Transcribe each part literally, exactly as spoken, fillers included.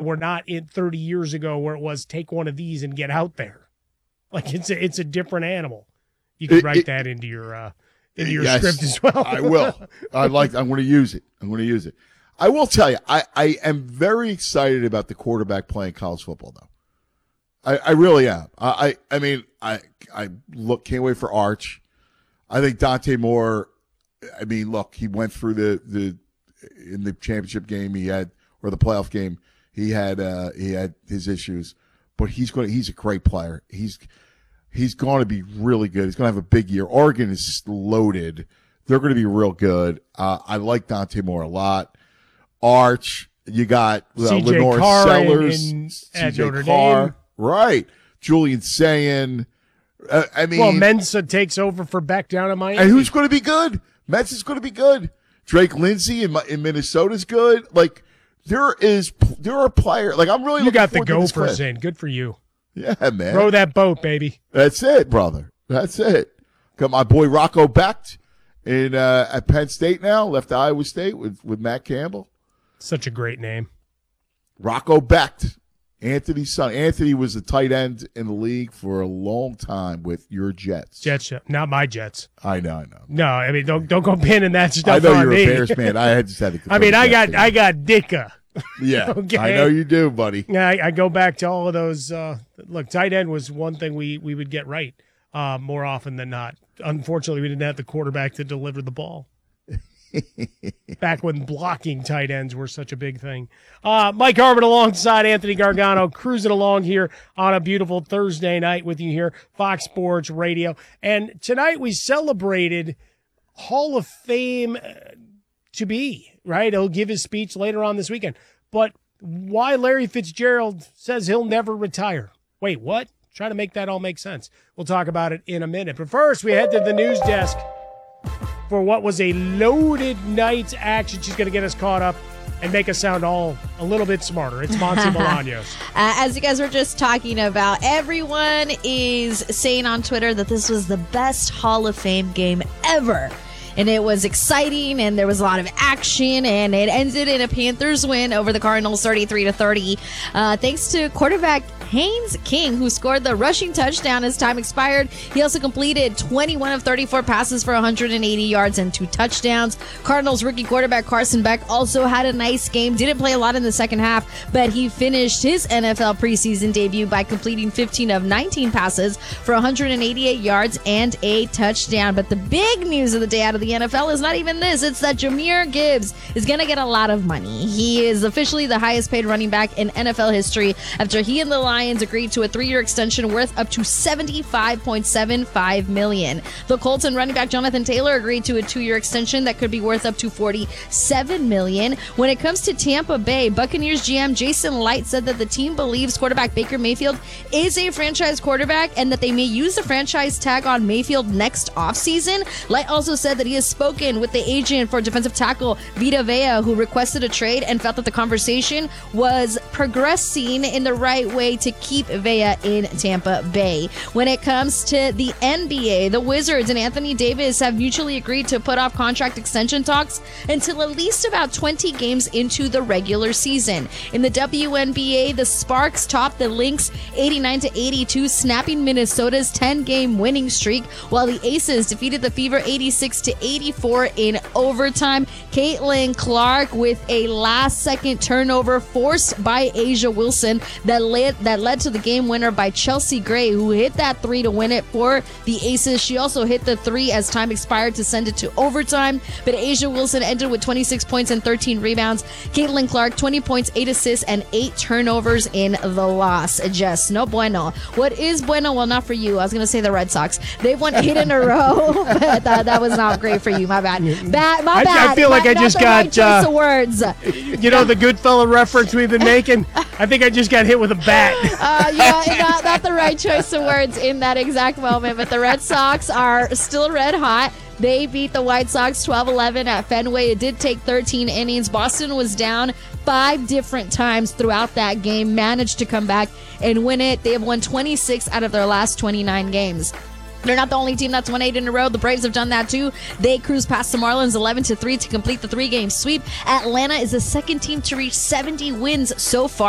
we're not in thirty years ago where it was take one of these and get out there. Like it's a, it's a different animal. You can It- write it- that into your uh, into your Yes, script as well. I will. I like. I'm going to use it. I'm going to use it. I will tell you, I, I am very excited about the quarterback playing college football, though. I, I really am. I, I, I mean, I, I look, can't wait for Arch. I think Dante Moore. I mean, look, he went through the the in the championship game. He had or the playoff game. He had uh, he had his issues, but he's going. He's a great player. He's he's going to be really good. He's going to have a big year. Oregon is loaded. They're going to be real good. Uh, I like Dante Moore a lot. Arch, you got uh, C J Lenore Carr Sellers, in- in- C at J Notre Carr, Dame. right? Julian Sayin. Uh, I mean, Well, Mensa takes over for Beck down in Miami. and who's going to be good? Mets is going to be good. Drake Lindsay in, in Minnesota's good. Like there is, there are players. Like I'm really. You looking got the forward to this Gophers class. in. Good for you. Yeah, man. Row that boat, baby. That's it, brother. That's it. Got my boy Rocco Becht in uh, at Penn State now. Left Iowa State with with Matt Campbell. Such a great name. Rocco Becht, Anthony's son. Anthony was a tight end in the league for a long time with your Jets. Jets, not my Jets. I know, I know. No, I mean don't don't go pinning that stuff I know on you're me. a Bears fan. I had just had to. I mean, confirm I the got Jets I fan. got Dicka. Yeah, Okay. I know you do, buddy. Yeah, I, I go back to all of those. Uh, look, tight end was one thing we we would get right uh, more often than not. Unfortunately, we didn't have the quarterback to deliver the ball. Back when blocking tight ends were such a big thing. Uh, Mike Harmon alongside Anthony Gargano, cruising along here on a beautiful Thursday night with you here, Fox Sports Radio. And tonight we celebrated Hall of Fame uh, to be, right? He'll give his speech later on this weekend. But why Larry Fitzgerald says he'll never retire. Wait, what? Try to make that all make sense. We'll talk about it in a minute. But first, we head to the news desk for what was a loaded night's action. She's going to get us caught up and make us sound all a little bit smarter. It's Monty Bolaños. Uh, as you guys were just talking about, everyone is saying on Twitter that this was the best Hall of Fame game ever. And it was exciting, and there was a lot of action, and it ended in a Panthers win over the Cardinals thirty-three to thirty. Uh, thanks to quarterback Haynes King, who scored the rushing touchdown as time expired. He also completed twenty-one of thirty-four passes for one hundred eighty yards and two touchdowns. Cardinals rookie quarterback Carson Beck also had a nice game. Didn't play a lot in the second half, but he finished his N F L preseason debut by completing fifteen of nineteen passes for one hundred eighty-eight yards and a touchdown. But the big news of the day out of the N F L is not even this. It's that Jahmyr Gibbs is going to get a lot of money. He is officially the highest paid running back in N F L history after he and the Lions agreed to a three-year extension worth up to seventy-five point seven five million dollars. The Colts and running back Jonathan Taylor agreed to a two-year extension that could be worth up to forty-seven million dollars. When it comes to Tampa Bay, Buccaneers G M Jason Light said that the team believes quarterback Baker Mayfield is a franchise quarterback and that they may use the franchise tag on Mayfield next offseason. Light also said that he has spoken with the agent for defensive tackle Vita Vea, who requested a trade and felt that the conversation was progressing in the right way to keep Vea in Tampa Bay. When it comes to the N B A, the Wizards and Anthony Davis have mutually agreed to put off contract extension talks until at least about twenty games into the regular season. In the W N B A, the Sparks topped the Lynx eighty-nine to eighty-two, snapping Minnesota's ten-game winning streak, while the Aces defeated the Fever eighty-six to eighty-four in overtime. Caitlin Clark with a last-second turnover forced by A'ja Wilson that led that led to the game winner by Chelsea Gray, who hit that three to win it for the Aces. She also hit the three as time expired to send it to overtime, but A'ja Wilson ended with twenty-six points and thirteen rebounds. Caitlin Clark, twenty points, eight assists, and eight turnovers in the loss. Just no bueno. What is bueno? Well, not for you. I was going to say the Red Sox. They've won eight in a row, but that, that was not great for you. My bad. Bad my I- I bad. feel like Not- I not just the got, right choice uh, of words. You know the Goodfella reference we've been making? I think I just got hit with a bat. Uh, yeah, not, not the right choice of words in that exact moment, but the Red Sox are still red hot. They beat the White Sox twelve eleven at Fenway. It did take thirteen innings. Boston was down five different times throughout that game, managed to come back and win it. They have won twenty-six out of their last twenty-nine games. They're not the only team that's won eight in a row. The Braves have done that too. They cruised past the Marlins eleven to three to complete the three-game sweep. Atlanta is the second team to reach seventy wins so far this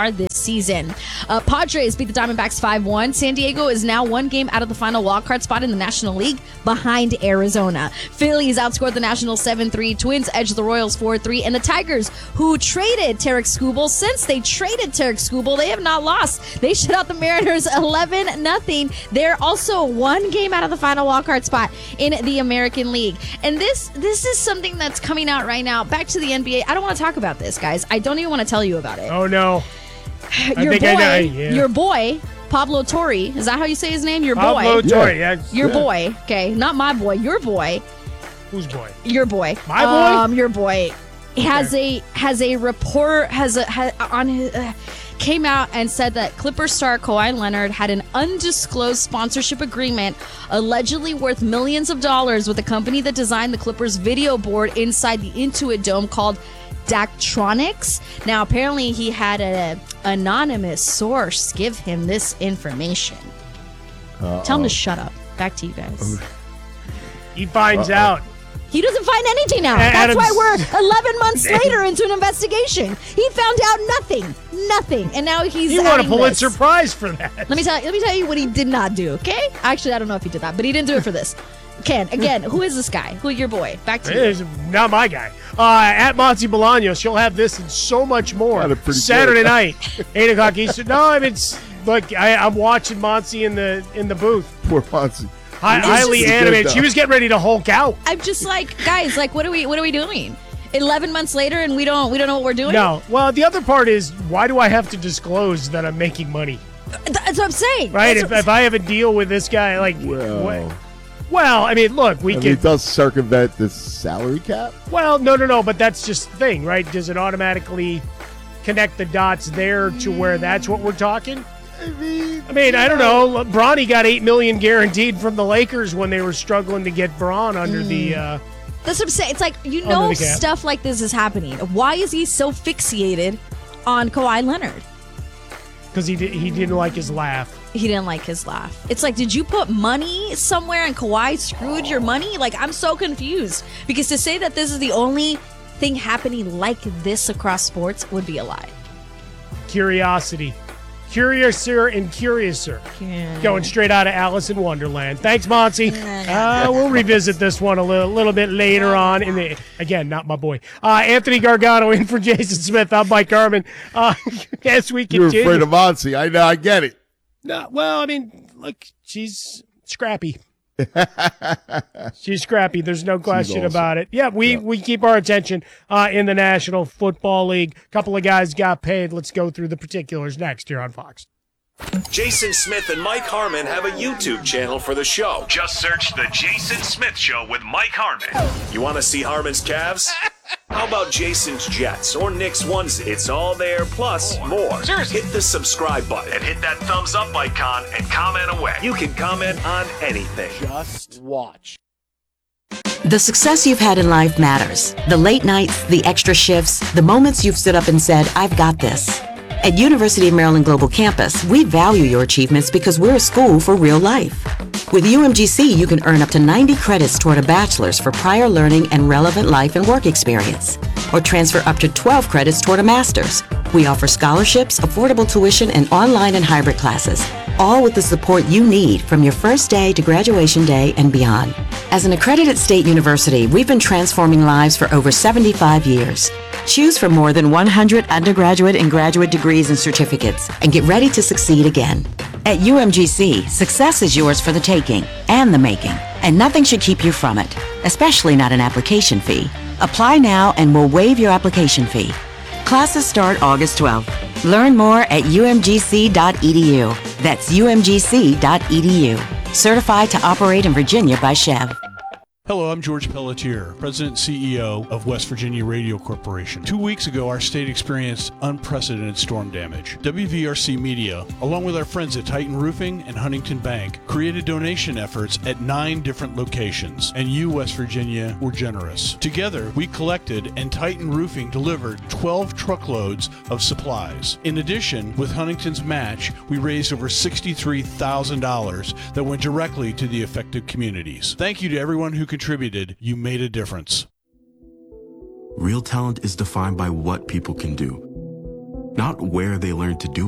season. Uh, Padres beat the Diamondbacks five one. San Diego is now one game out of the final wildcard spot in the National League behind Arizona. Phillies outscored the Nationals seven three. Twins edged the Royals four three. And the Tigers, who traded Tarek Skubal, since they traded Tarek Skubal, they have not lost. They shut out the Mariners eleven nothing. They're also one game out of the final wildcard spot in the American League. And this this is something that's coming out right now. Back to the N B A. I don't want to talk about this, guys. I don't even want to tell you about it. Oh, no. Your I think boy, I know. Yeah. your boy, Pablo Torre. Is that how you say his name? Your Pablo boy. Torre, yeah. Your Yeah. boy. Okay, not my boy. Your boy. Whose boy? Your boy. My boy? Um, your boy has a has a report has a ha, on his. Uh, came out and said that Clippers star Kawhi Leonard had an undisclosed sponsorship agreement allegedly worth millions of dollars with a company that designed the Clippers video board inside the Intuit Dome called Daktronics. Now, apparently he had an anonymous source give him this information. Uh-oh. Tell him to shut up. Back to you guys. He finds Uh-oh. out. He doesn't find anything out. Adam's- That's why we're eleven months later into an investigation. He found out nothing, nothing, and now he's. He won a adding Pulitzer this. Prize for that. Let me tell. Let me tell you what he did not do. Okay, actually, I don't know if he did that, but he didn't do it for this. Ken, again, who is this guy? Who your boy? Back to you. It's not my guy. Uh, at Monty Bolaños, she'll have this and so much more. Got it pretty Saturday good. night, eight o'clock Eastern. No, I mean, it's, look, I, I'm watching Monty in the in the booth. Poor Ponzi. Hi, It's highly just- animated. She was getting ready to Hulk out. I'm just like, guys, like, what are we? What are we doing? Eleven months later, and we don't. We don't know what we're doing. No. Well, the other part is, why do I have to disclose that I'm making money? That's what I'm saying. Right? That's If, what- if I have a deal with this guy, like, Well, what- well, I mean, look, we I mean, can. it does circumvent the salary cap. Well, no, no, no, but that's just the thing, right? Does it automatically connect the dots there to where that's what we're talking? I mean, I mean, I don't know. Bronny got eight million guaranteed from the Lakers when they were struggling to get Braun under the. Uh, That's what I'm saying. It's like, you Under know, the cap. stuff like this is happening. Why is he so fixated on Kawhi Leonard? because he did, he didn't like his laugh. He didn't like his laugh. It's like, did you put money somewhere and Kawhi screwed your money? Like, I'm so confused. Because to say that this is the only thing happening like this across sports would be a lie. Curiosity, curiouser and curiouser. Yeah. Going straight out of Alice in Wonderland. Thanks, Monty. Uh, we'll revisit this one a little, little bit later on. In the again, not my boy, uh, Anthony Gargano in for Jason Smith. I'm Mike Harmon. Uh, as we You're continue. afraid of Monty. I know. I get it. No, well, I mean, look, she's scrappy. She's scrappy. There's no question awesome. about it. Yeah, we, Yeah. we keep our attention uh, in the National Football League. A couple of guys got paid. Let's go through the particulars next here on Fox. Jason Smith and Mike Harmon have a YouTube channel for the show. Just search The Jason Smith Show with Mike Harmon. You want to see Harmon's calves? How about Jason's Jets or Nick's onesie? It's all there, plus more. Seriously. Hit the subscribe button. And hit that thumbs up icon and comment away. You can comment on anything. Just watch. The success you've had in life matters. The late nights, the extra shifts, the moments you've stood up and said, I've got this. At University of Maryland Global Campus, we value your achievements because we're a school for real life. With U M G C, you can earn up to ninety credits toward a bachelor's for prior learning and relevant life and work experience, or transfer up to twelve credits toward a master's. We offer scholarships, affordable tuition, and online and hybrid classes, all with the support you need from your first day to graduation day and beyond. As an accredited state university, we've been transforming lives for over seventy-five years. Choose from more than one hundred undergraduate and graduate degrees and certificates, and get ready to succeed again. At U M G C, success is yours for the taking and the making, and nothing should keep you from it, especially not an application fee. Apply now and we'll waive your application fee. Classes start August twelfth. Learn more at U M G C dot E D U. That's U M G C dot E D U. Certified to operate in Virginia by Chev. Hello, I'm George Pelletier, President and C E O of West Virginia Radio Corporation. Two weeks ago, our state experienced unprecedented storm damage. W V R C Media, along with our friends at Titan Roofing and Huntington Bank, created donation efforts at nine different locations, and you, West Virginia, were generous. Together, we collected and Titan Roofing delivered twelve truckloads of supplies. In addition, with Huntington's match, we raised over sixty-three thousand dollars that went directly to the affected communities. Thank you to everyone who contributed. You made a difference. Real talent is defined by what people can do, not where they learn to do